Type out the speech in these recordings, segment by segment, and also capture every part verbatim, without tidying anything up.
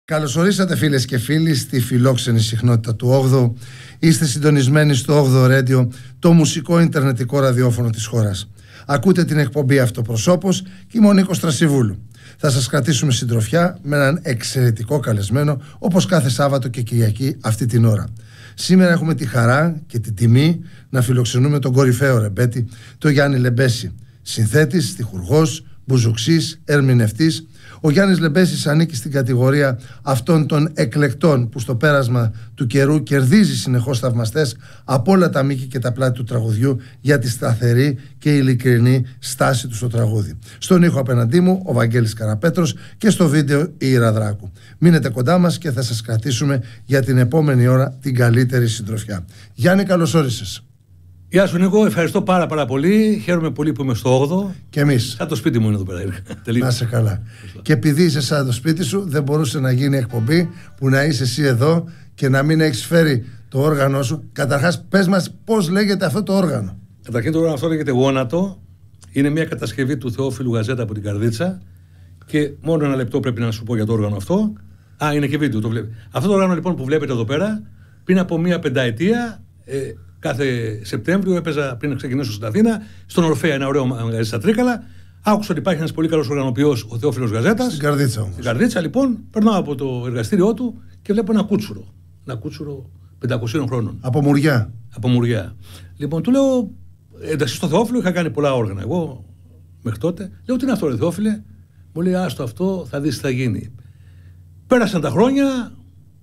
Καλωσορίσατε φίλες και φίλοι στη φιλόξενη συχνότητα του όγδοου. Είστε συντονισμένοι στο όγδοο Radio, το μουσικό ιντερνετικό ραδιόφωνο της χώρας. Ακούτε την εκπομπή Αυτοπροσώπος και είμαι ο Νίκος Τρασιβούλου. Θα σας κρατήσουμε συντροφιά με έναν εξαιρετικό καλεσμένο, όπως κάθε Σάββατο και Κυριακή αυτή την ώρα. Σήμερα έχουμε τη χαρά και την τιμή να φιλοξενούμε τον κορυφαίο ρεμπέτη, τον Γιάννη Λεμπέση. Συνθέτης, στιχουργός, μπουζουξής, ερμηνευτής. Ο Γιάννης Λεμπέσης ανήκει στην κατηγορία αυτών των εκλεκτών που στο πέρασμα του καιρού κερδίζει συνεχώς θαυμαστές από όλα τα μήκη και τα πλάτη του τραγουδιού για τη σταθερή και ειλικρινή στάση του στο τραγούδι. Στον ήχο απέναντί μου ο Βαγγέλης Καραπέτρος και στο βίντεο η Ήρα Δράκου. Μείνετε κοντά μας και θα σας κρατήσουμε για την επόμενη ώρα την καλύτερη συντροφιά. Γιάννη, καλώς όρισες. Γεια σου Νίκο, ευχαριστώ πάρα πάρα πολύ. Χαίρομαι πολύ που είμαι στο όγδοο. Και εμείς. Σαν το σπίτι μου είναι εδώ πέρα. Να είσαι καλά. Και επειδή είσαι σαν το σπίτι σου, δεν μπορούσε να γίνει εκπομπή που να είσαι εσύ εδώ και να μην έχεις φέρει το όργανο σου. Καταρχάς, πες μας πώς λέγεται αυτό το όργανο. Καταρχήν το όργανο αυτό λέγεται Γόνατο. Είναι μια κατασκευή του Θεόφιλου Γαζέτα από την Καρδίτσα. Και μόνο ένα λεπτό πρέπει να σου πω για το όργανο αυτό. Α, είναι και βίντεο, το βλέπει. Αυτό το όργανο λοιπόν που βλέπετε εδώ πέρα, πριν από μια πενταετία. Ε, Κάθε Σεπτέμβριο έπαιζα πριν να ξεκινήσω στην Αθήνα, στον Ορφέα, ένα ωραίο μαγαζί στα Τρίκαλα. Άκουσα ότι υπάρχει ένας πολύ καλός οργανοποιός, ο Θεόφιλος Γαζέτας. Στην Καρδίτσα όμως. Στην Καρδίτσα, λοιπόν, περνάω από το εργαστήριό του και βλέπω ένα κούτσουρο. Ένα κούτσουρο πεντακοσίων χρόνων. Από Μουριά. Από Μουριά. Λοιπόν, του λέω, εντάξει, στο Θεόφιλο είχα κάνει πολλά όργανα. Εγώ μέχρι τότε. Λέω, τι είναι αυτό, ρε Θεόφιλε. Μου λέει, άστο αυτό, θα δεις τι θα γίνει. Πέρασαν τα χρόνια.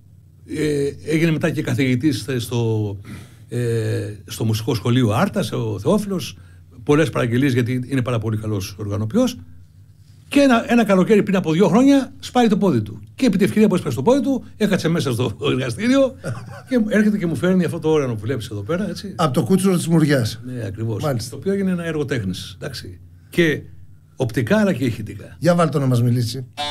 Ε, έγινε μετά και καθηγητής στο. Ε, στο μουσικό σχολείο Άρτας, ο Θεόφιλος, πολλές παραγγελίες γιατί είναι πάρα πολύ καλός οργανοποιός. Και ένα, ένα καλοκαίρι πριν από δύο χρόνια σπάει το πόδι του. Και επί τη ευκαιρία που έσπασε το πόδι του, έκατσε μέσα στο εργαστήριο και έρχεται και μου φέρνει αυτό το όργανο που βλέπεις εδώ πέρα. Έτσι. Από το κούτσουρο της Μουριάς. Ναι, ακριβώς. Μάλιστα. Το οποίο έγινε ένα έργο τέχνης. Εντάξει. Και οπτικά αλλά και ηχητικά. Για βάλ' το να μας μιλήσει.